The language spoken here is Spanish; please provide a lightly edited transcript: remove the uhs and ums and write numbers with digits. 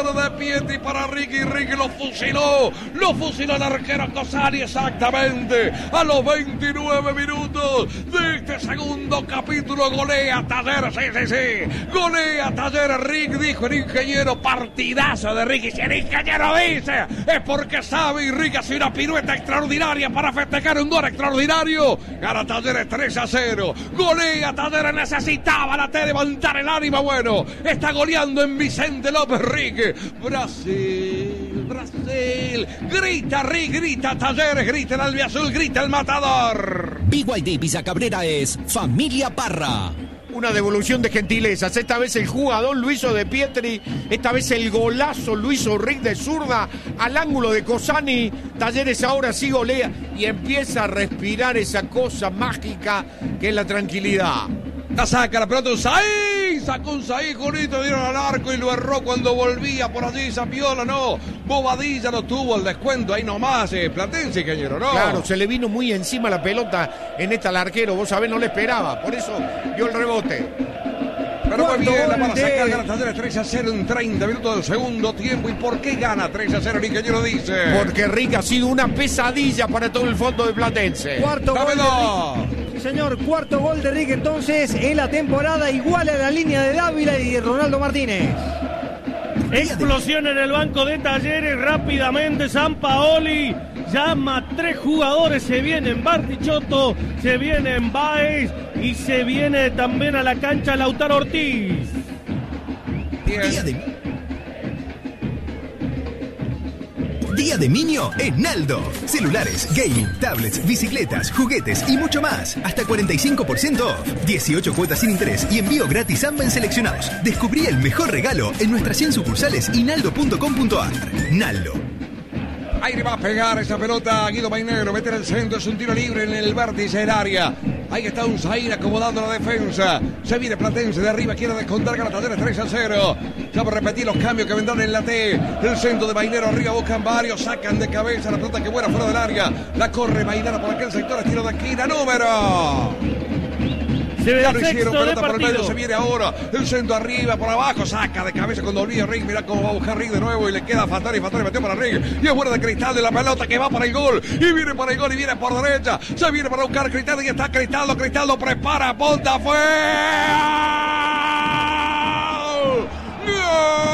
mano de Pietri para Ricky. Ricky lo fusiló el arquero Cosani exactamente a los 29 minutos de este segundo capítulo. Golea Talleres, sí, golea Talleres. Rick dijo el ingeniero, partidazo de Ricky. Si el ingeniero dice, es porque sabe, y Rick hace una pirueta extraordinaria para festejar un gol extraordinario. Gana Talleres 3-0, golea Talleres, necesitaba la T levantar el ánimo. Bueno, está goleando en Vicente López Rick. Brasil, grita Rick, grita Talleres, grita el albiazul, grita el matador. BYD Visa Cabrera es Familia Parra. Una devolución de gentilezas, esta vez el jugador lo hizo de Pietri, esta vez el golazo lo hizo Rick de zurda al ángulo de Cosani. Talleres ahora sí golea y empieza a respirar esa cosa mágica que es la tranquilidad. La saca la pelota Unzaí, sacó Unzaí, Julito, dieron al arco y lo erró cuando volvía por allí. Zapiola, no, Bobadilla no tuvo el descuento, ahí nomás, Platense, ingeniero, ¿no? Claro, se le vino muy encima la pelota en esta al arquero, vos sabés, no le esperaba, por eso dio el rebote. Pero muy bien, la para sacar, gana Talleres 3-0 en 30 minutos del segundo tiempo. ¿Y por qué gana 3-0? El ingeniero dice. Porque Rick ha sido una pesadilla para todo el fondo de Platense. Cuarto gol de Rick. Sí, señor, cuarto gol de Rick entonces en la temporada, igual a la línea de Dávila y de Ronaldo Martínez. Explosión en el banco de Talleres, rápidamente Sampaoli llama a 3 jugadores, se vienen Bartichotto, se vienen Baez y se viene también a la cancha Lautaro Ortiz. Día de Niño en Naldo. Celulares, gaming, tablets, bicicletas, juguetes y mucho más. Hasta 45% off. 18 cuotas sin interés y envío gratis a ambos seleccionados. Descubrí el mejor regalo en nuestras 100 sucursales y naldo.com.ar. Naldo. Ahí le va a pegar esa pelota a Guido Mainero, meter el centro, es un tiro libre en el vértice del área. Ahí está Unzaí acomodando la defensa. Se viene Platense de arriba, quiere descontar, gana Talleres 3-0. Ya por repetir los cambios que vendrán en la T. El centro de Mainero arriba, buscan varios, sacan de cabeza la pelota que vuela fuera del área. La corre Mainero por aquel sector, estilo de esquina, número. Ya lo hicieron, pelota por el medio, se viene ahora. El centro arriba, por abajo, saca de cabeza cuando olvida Rick. Mira cómo va a buscar Rick de nuevo y le queda Fattori metió para Rick. Y es buena de Cristal de la pelota que va para el gol. Y viene para el gol y viene por derecha. Se viene para buscar Cristal y está Cristaldo prepara, ponta, fue. ¡Gol!